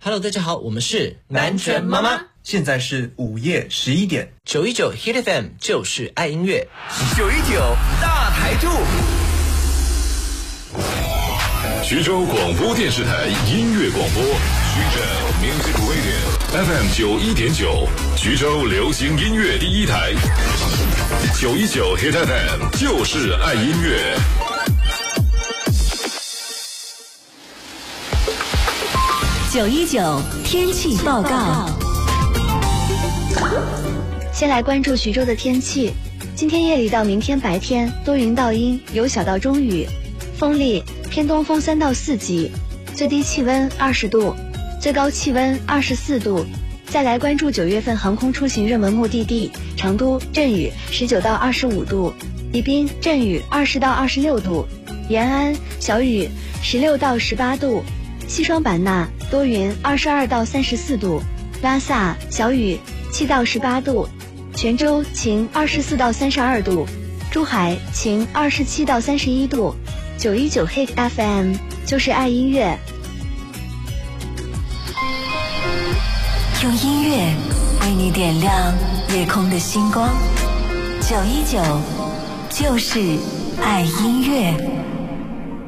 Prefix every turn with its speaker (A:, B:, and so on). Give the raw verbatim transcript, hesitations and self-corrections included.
A: Hello， 大家好，我们是南拳妈妈。
B: 现在是午夜十一点，
A: 九一九 Hit F M 就是爱音乐，
C: 九一九大台柱。
D: 徐州广播电视台音乐广播，徐州 Music Radio F M 九一点九，徐州流行音乐第一台。九一九 Hit F M 就是爱音乐。
E: 九一九天气报告。
F: 先来关注徐州的天气。今天夜里到明天白天多云到阴，有小到中雨，风力偏东风三到四级，最低气温二十度，最高气温二十四度。再来关注九月份航空出行热门目的地：成都阵雨十九到二十五度，宜宾阵雨二十到二十六度，延安小雨十六到十八度，西双版纳多云二十二到三十四度，拉萨小雨七到十八度，泉州晴二十四到三十二度，珠海晴二十七到三十一度。九一九 Hit F M 就是爱音乐，
E: 用音乐为你点亮夜空的星光。九一九就是爱音乐。